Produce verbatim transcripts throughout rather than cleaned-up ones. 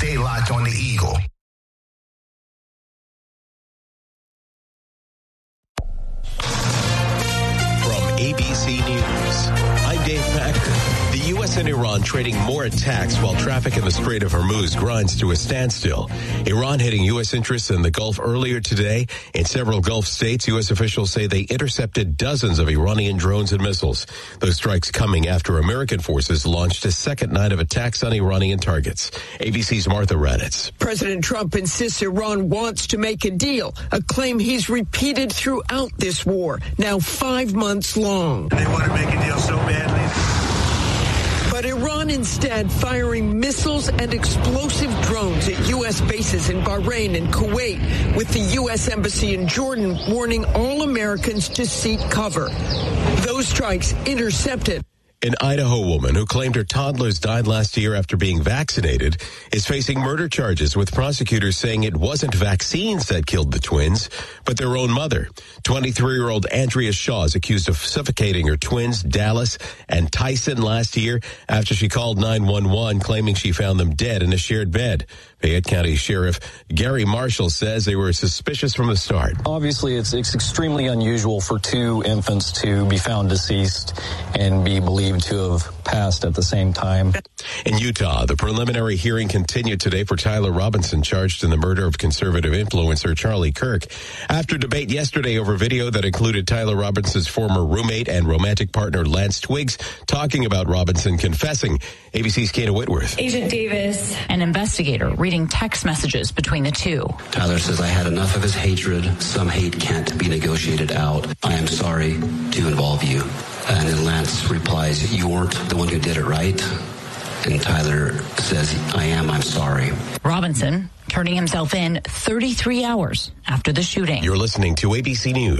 Stay locked on the Eagle. From A B C News, I'm Dave Packer. The U S and Iran trading more attacks while traffic in the Strait of Hormuz grinds to a standstill. Iran hitting U S interests in the Gulf earlier today. In several Gulf states, U S officials say they intercepted dozens of Iranian drones and missiles. Those strikes coming after American forces launched a second night of attacks on Iranian targets. A B C's Martha Raddatz. President Trump insists Iran wants to make a deal, a claim he's repeated throughout this war, now five months long. They want to make a deal so badly. But Iran instead firing missiles and explosive drones at U S bases in Bahrain and Kuwait, with the U S Embassy in Jordan warning all Americans to seek cover. Those strikes intercepted. An Idaho woman who claimed her toddlers died last year after being vaccinated is facing murder charges, with prosecutors saying it wasn't vaccines that killed the twins, but their own mother. twenty-three-year-old Andrea Shaw is accused of suffocating her twins, Dallas and Tyson, last year after she called nine one one claiming she found them dead in a shared bed. Fayette County Sheriff Gary Marshall says they were suspicious from the start. Obviously, it's, it's extremely unusual for two infants to be found deceased and be believed to have passed at the same time. In Utah, the preliminary hearing continued today for Tyler Robinson, charged in the murder of conservative influencer Charlie Kirk. After debate yesterday over video that included Tyler Robinson's former roommate and romantic partner Lance Twiggs talking about Robinson confessing. A B C's Kana Whitworth. Agent Davis, an investigator, reading text messages between the two. Tyler says, I had enough of his hatred. Some hate can't be negotiated out. I am sorry to involve you. And then Lance replies, you weren't the one who did it, right? And Tyler says, I am, I'm sorry. Robinson turning himself in thirty-three hours after the shooting. You're listening to A B C News.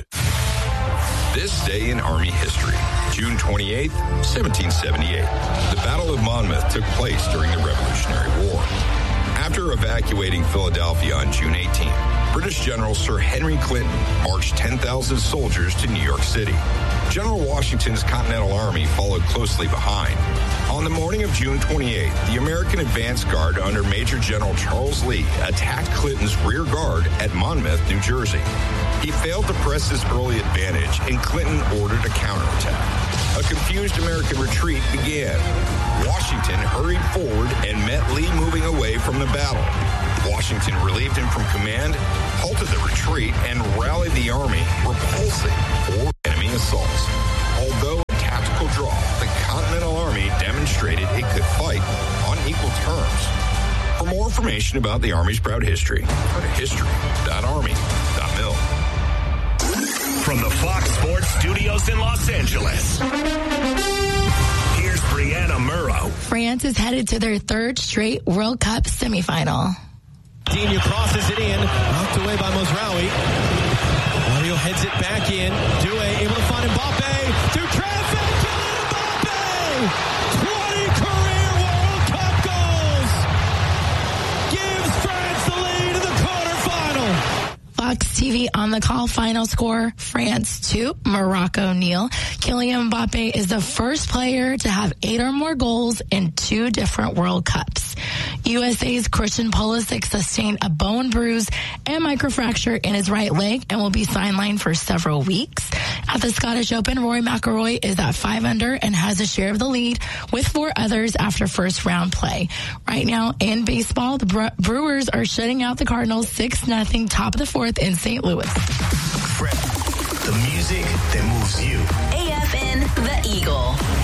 This day in Army history, June twenty-eighth, seventeen seventy-eight. The Battle of Monmouth took place during the Revolutionary War. After evacuating Philadelphia on June eighteenth, British General Sir Henry Clinton marched ten thousand soldiers to New York City. General Washington's Continental Army followed closely behind. On the morning of June twenty-eighth, the American advance guard under Major General Charles Lee attacked Clinton's rear guard at Monmouth, New Jersey. He failed to press his early advantage, and Clinton ordered a counterattack. A confused American retreat began. Washington hurried forward and met Lee moving away from the battle. Washington relieved him from command, halted the retreat, and rallied the army, repulsing four enemy assaults. Although a tactical draw, the Continental Army demonstrated it could fight on equal terms. For more information about the Army's proud history, go to history dot army dot mil. From the Fox Sports Studios in Los Angeles, here's Brianna Murrow. France is headed to their third straight World Cup semifinal. Digne crosses it in, knocked away by Mazraoui. Mario heads it back in. Doué able to find Mbappe through traffic. Kylian Mbappe! twenty career World Cup goals! Gives France the lead in the quarterfinal. Fox T V on the call. Final score, France two, Morocco nil. Kylian Mbappe is the first player to have eight or more goals in two different World Cups. U S A's Christian Pulisic sustained a bone bruise and microfracture in his right leg and will be sidelined for several weeks. At the Scottish Open, Rory McIlroy is at five under and has a share of the lead with four others after first round play. Right now in baseball, the Bre- Brewers are shutting out the Cardinals six nothing top of the fourth in Saint Louis. The music that moves you. A F N The Eagle.